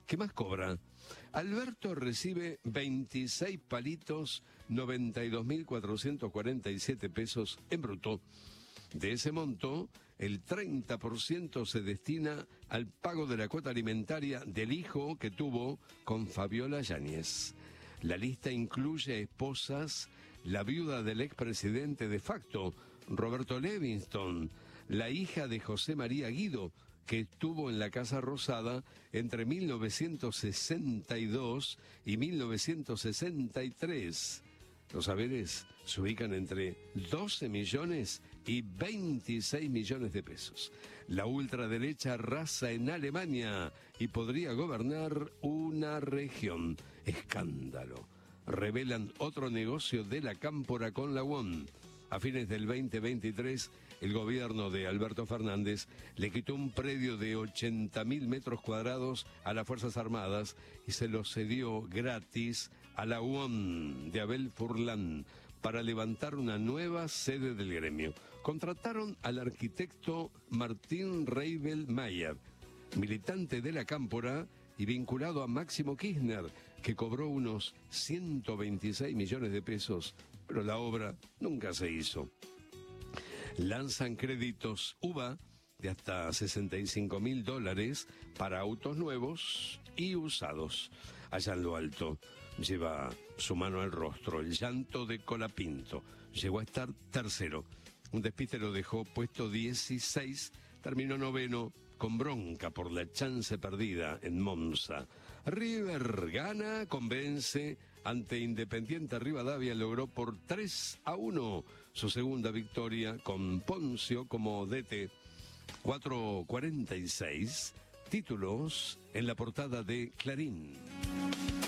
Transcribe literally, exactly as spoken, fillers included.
¿Qué más cobra? Alberto recibe veintiséis palitos, noventa y dos mil cuatrocientos cuarenta y siete pesos en bruto. De ese monto, el treinta por ciento se destina al pago de la cuota alimentaria del hijo que tuvo con Fabiola Yáñez. La lista incluye esposas, la viuda del expresidente de facto, Roberto Levingston, la hija de José María Guido, que estuvo en la Casa Rosada entre mil novecientos sesenta y dos y mil novecientos sesenta y tres. Los haberes se ubican entre doce millones y veintiséis millones de pesos. La ultraderecha arrasa en Alemania y podría gobernar una región. Escándalo. Revelan otro negocio de la Cámpora con la U O N. A fines del veinte veintitrés, el gobierno de Alberto Fernández le quitó un predio de ochenta mil metros cuadrados a las Fuerzas Armadas y se lo cedió gratis a la U O N de Abel Furlan para levantar una nueva sede del gremio. Contrataron al arquitecto Martín Reibel Mayer, militante de la Cámpora y vinculado a Máximo Kirchner, que cobró unos ciento veintiséis millones de pesos, pero la obra nunca se hizo. Lanzan créditos U V A de hasta sesenta y cinco mil dólares para autos nuevos y usados. Allá en lo alto lleva su mano al rostro, el llanto de Colapinto. Llegó a estar tercero. Un despiste lo dejó puesto dieciséis, terminó noveno con bronca por la chance perdida en Monza. River gana, convence, ante Independiente Rivadavia logró por tres a uno su segunda victoria con Poncio como D T. cuatro cuarenta y seis títulos en la portada de Clarín.